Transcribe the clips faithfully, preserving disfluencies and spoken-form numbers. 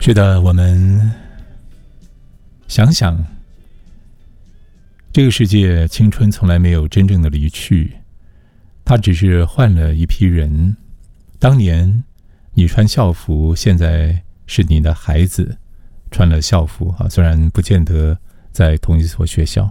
是的，我们想想，这个世界青春从来没有真正的离去，它只是换了一批人。当年你穿校服，现在是你的孩子穿了校服啊，虽然不见得在同一所学校。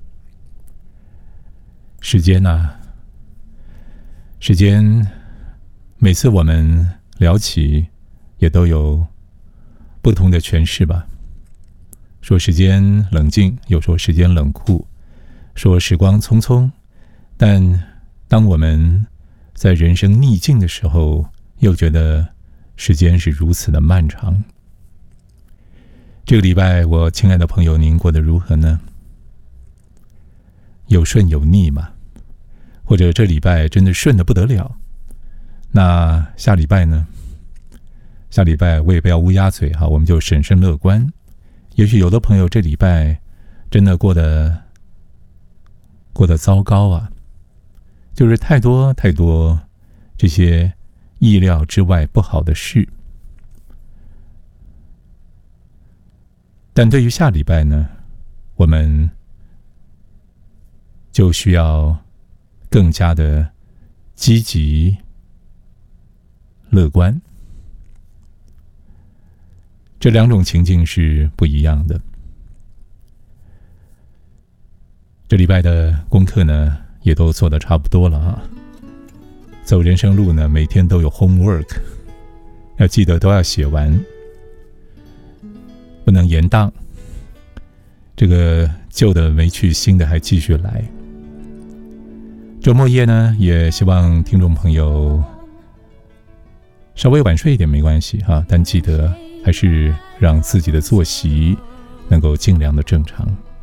时间啊，时间，每次我们聊起，也都有不同的诠释吧。说时间冷静，又说时间冷酷，说时光匆匆，但当我们在人生逆境的时候，又觉得时间是如此的漫长。这个礼拜，我亲爱的朋友，您过得如何呢？有顺有逆嘛？或者这礼拜真的顺得不得了？那下礼拜呢？下礼拜我也不要乌鸦嘴哈，我们就审慎乐观。也许有的朋友这礼拜真的过得过得糟糕啊，就是太多太多这些意料之外不好的事。但对于下礼拜呢，我们就需要更加的积极乐观。这两种情境是不一样的。这礼拜的功课呢，也都做得差不多了啊。走人生路呢，每天都有 homework， 要记得都要写完，不能延宕。这个旧的没去，新的还继续来。周末夜呢，也希望听众朋友稍微晚睡一点没关系哈，但记得还是让自己的作息能够尽量的正常。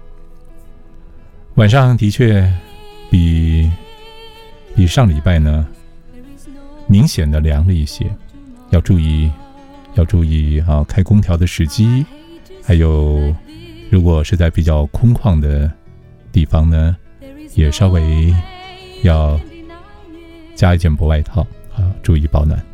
晚上的确比比上礼拜呢明显的凉了一些，要注意要注意啊，开空调的时机，还有如果是在比较空旷的地方呢，也稍微要加一件薄外套啊，注意保暖。